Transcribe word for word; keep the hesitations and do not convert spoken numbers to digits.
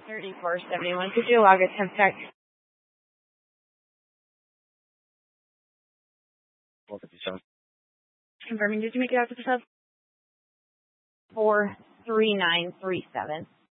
thirty-four seventy-one. Could you log a temp check? four fifty-seven. Confirming, did you make it out to the sub? four three nine three seven.